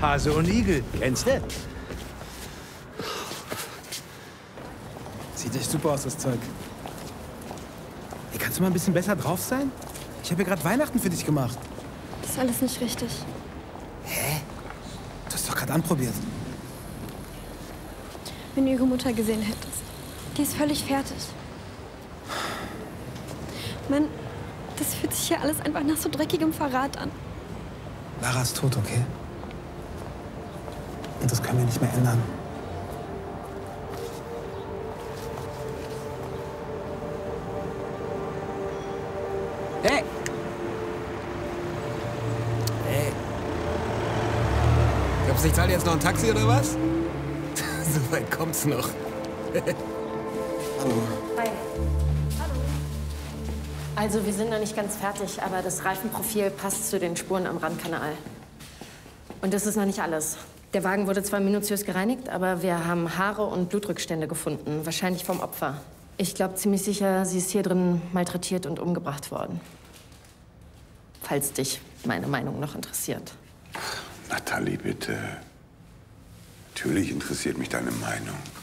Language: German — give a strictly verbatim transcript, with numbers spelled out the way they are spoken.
Hase und Igel. Kennst du? Sieht echt super aus, das Zeug. Hey, kannst du mal ein bisschen besser drauf sein? Ich habe ja gerade Weihnachten für dich gemacht. Das ist alles nicht richtig. Hä? Du hast doch gerade anprobiert. Wenn du ihre Mutter gesehen hättest. Die ist völlig fertig. Mann, das fühlt sich ja alles einfach nach so dreckigem Verrat an. Lara ist tot, okay? Und das können wir nicht mehr ändern. Hey! Hey! Glaubst du, ich zahle jetzt noch ein Taxi oder was? So weit kommt's noch. Hallo. Hi. Hallo. Also, wir sind noch nicht ganz fertig, aber das Reifenprofil passt zu den Spuren am Randkanal. Und das ist noch nicht alles. Der Wagen wurde zwar minutiös gereinigt, aber wir haben Haare und Blutrückstände gefunden, wahrscheinlich vom Opfer. Ich glaube ziemlich sicher, sie ist hier drin malträtiert und umgebracht worden. Falls dich meine Meinung noch interessiert. Natalie, bitte. Natürlich interessiert mich deine Meinung.